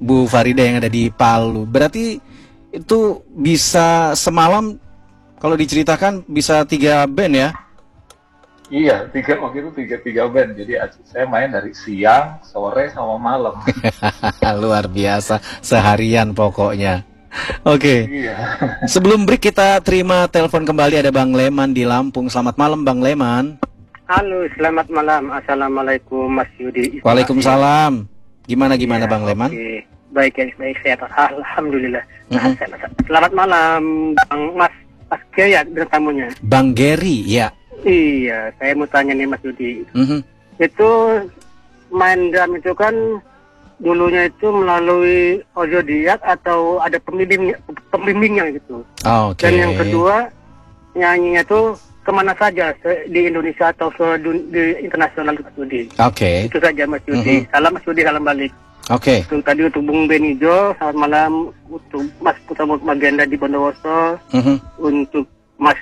Bu Farida yang ada di Palu. Berarti itu bisa semalam, kalau diceritakan bisa 3 band ya? Iya, waktu itu tiga band. Jadi saya main dari siang, sore, sama malam. Luar biasa, seharian pokoknya. Oke, Iya. sebelum break kita terima telepon kembali, ada Bang Leman di Lampung. Selamat malam Bang Leman. Halo, selamat malam. Assalamualaikum Mas Yudi. Waalaikumsalam. Gimana Ya, Bang Leman? oke. Baik, sehat. Alhamdulillah. Selamat malam, Bang Mas Gaya dan tamunya. Bang Gary, ya. Iya, saya mau tanya nih Mas Yudi. Mhm. Itu main drum itu kan dulunya itu melalui otodidak atau ada pembimbingnya gitu. Oke. Dan yang kedua, nyanyinya tuh kemana saja di Indonesia atau di internasional Mas Yudi. Oke. Itu saja Mas Yudi. Salam Mas Yudi, salam balik. Oke. Untuk tadi untuk Bung Benijo, selamat malam. Untuk Mas Putra Magenda di Bondowoso, untuk Mas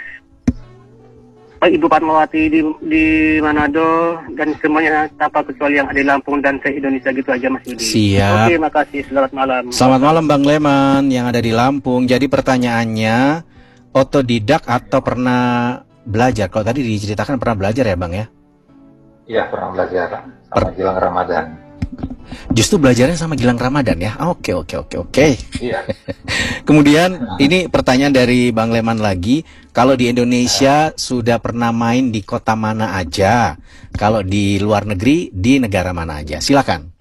Ibu Fatmawati di Manado, dan semuanya tanpa kecuali yang ada di Lampung dan se-Indonesia, gitu aja Mas Yudi. Siap. Oke, makasih. Selamat malam. Selamat malam Bang Leman yang ada di Lampung. Jadi pertanyaannya, otodidak atau pernah belajar? Kalau tadi diceritakan pernah belajar ya Bang ya? Iya, pernah belajar sama Gilang Ramadan. Justru belajarnya sama Gilang Ramadan ya? Oke. Iya. Kemudian ini pertanyaan dari Bang Leman lagi. Kalau di Indonesia sudah pernah main di kota mana aja? Kalau di luar negeri, di negara mana aja? Silakan.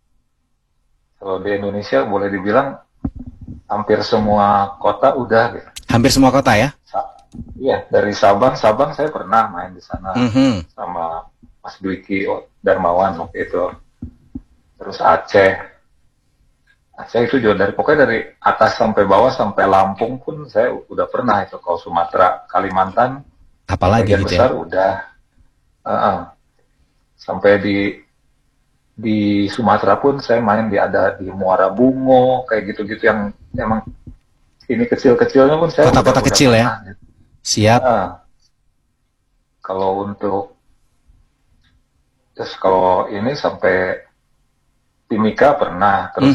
Kalau di Indonesia boleh dibilang hampir semua kota udah gitu. Hampir semua kota ya? Iya, dari Sabang saya pernah main di sana sama Mas Dwiki Darmawan waktu itu. Terus Aceh itu juga pokoknya dari atas sampai bawah sampai Lampung pun saya udah pernah itu. Kalau Sumatera, Kalimantan, apalagi bagian gitu besar ya? udah. Sampai di Sumatera pun saya main ada di Muara Bungo, kayak gitu-gitu yang emang ini kecil-kecilnya pun saya kota-kota kecil ya? Gitu. Siap. Kalau ini sampai Timika pernah, terus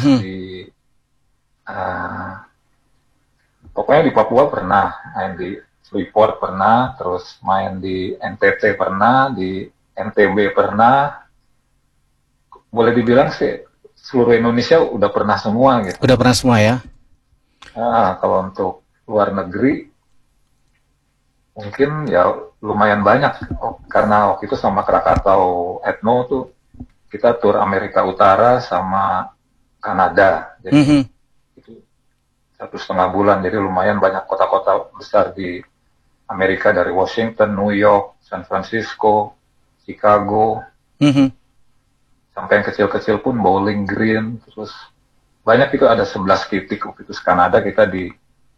pokoknya di Papua pernah, main di Freeport pernah, terus main di NTT pernah, di NTB pernah. Boleh dibilang sih seluruh Indonesia udah pernah semua gitu. Udah pernah semua ya? Kalau untuk luar negeri mungkin ya lumayan banyak. Karena waktu itu sama Krakatau Ethno tuh kita tur Amerika Utara sama Kanada, jadi itu 1,5 bulan, jadi lumayan banyak kota-kota besar di Amerika, dari Washington, New York, San Francisco, Chicago, sampai yang kecil-kecil pun Bowling Green, terus banyak itu ada 11 titik waktu itu. Kanada kita di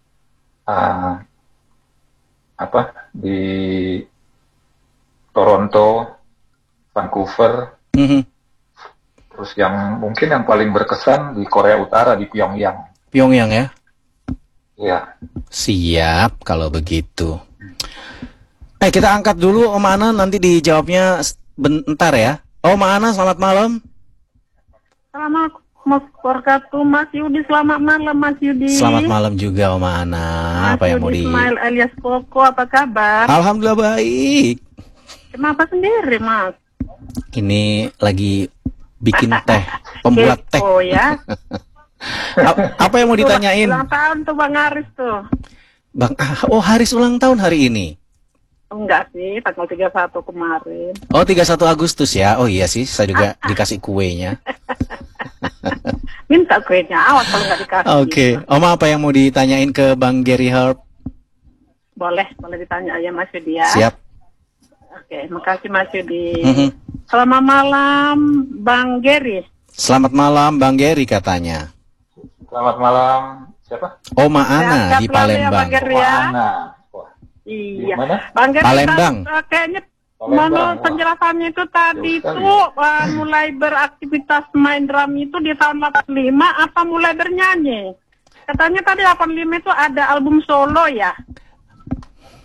di Toronto, Vancouver. Terus yang mungkin yang paling berkesan di Korea Utara, di Pyongyang. Pyongyang ya? Iya. Siap kalau begitu. Kita angkat dulu Om Ana, nanti dijawabnya bentar ya. Om Ana, selamat malam. Assalamualaikum warahmatullahi Mas Yudi, selamat malam Mas Yudi. Selamat malam juga Om Ana. Mas Apa yang mau Yudi Ismail alias Koko, apa kabar? Alhamdulillah baik. Kenapa sendiri Mas? Ini lagi bikin teh, pembuat teh. Oh ya. Apa yang mau ditanyain? Ulang tahun tuh Bang Haris tuh. Haris ulang tahun hari ini? Enggak sih, tanggal 31 kemarin. 31 Agustus ya? Oh iya sih, saya juga dikasih kuenya. Minta kuenya, awas kalau nggak dikasih. Oke. Oma, apa yang mau ditanyain ke Bang Gary Herb? Boleh ditanya ya Mas Yudi ya. Siap. Oke, makasih Mas Yudi. Selamat malam Bang Gary. Selamat malam Bang Gary katanya. Selamat malam. Siapa? Oma Ana di Palembang. Ya, Oma Ana. Iya. Mana? Bang Gary, Palembang. Kayaknya Palembang. Penjelasannya itu tadi itu mulai beraktivitas main drum itu di tahun 85 apa mulai bernyanyi? Katanya tadi 85 itu ada album solo ya?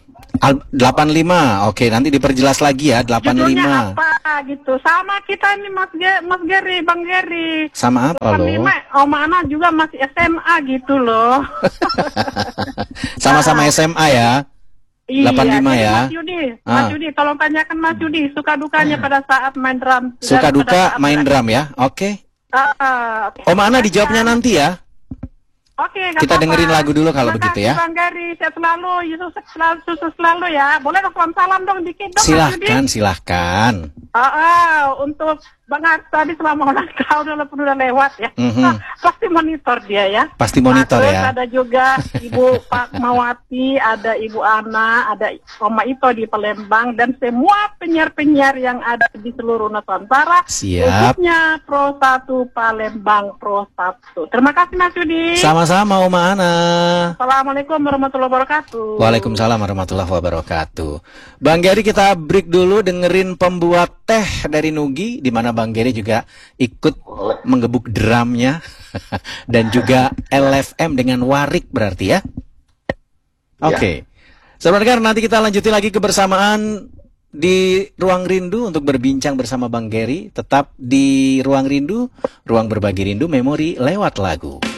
85. Oke, nanti diperjelas lagi ya, 85. Judulnya apa gitu. Sama kita nih Mas Gary, Bang Gary. Sama apa loh? 85, Om Ana juga masih SMA gitu loh. Sama-sama SMA ya. Iya, 85 jadi ya. Mas Yudi, tolong tanyakan Mas Yudi suka dukanya pada saat main drum. Suka Dan duka pada saat main drum ya. Oke. Om Ana dijawabnya nanti ya. Oke, Kita dengerin lagu dulu kalau begitu ya. Bang Gary, sehat selalu, Yusuf selalu ya. Boleh dong salam dong dikit dong Mas Yudi. Silahkan. Untuk Bang Ars tadi selama ulang tahun walaupun udah lewat ya. Pasti monitor dia ya. Pasti monitor Terus ya. ada juga Ibu Pak Mawati, ada Ibu Ana, ada Oma Ito di Palembang, dan semua penyiar-penyiar yang ada di seluruh Nusantara. Siap. Khususnya Pro 1 Palembang Pro 1. Terima kasih Mas Yudi. Sama-sama Oma Ana. Assalamualaikum warahmatullahi wabarakatuh. Waalaikumsalam warahmatullahi wabarakatuh. Bang Gary, kita break dulu dengerin pembuat teh dari Nugi, di mana Bang Gary juga ikut menggebuk drumnya dan juga LFM dengan warik berarti ya. Oke. Saudara, nanti kita lanjutin lagi kebersamaan di Ruang Rindu untuk berbincang bersama Bang Gary. Tetap di Ruang Rindu, ruang berbagi rindu memori lewat lagu.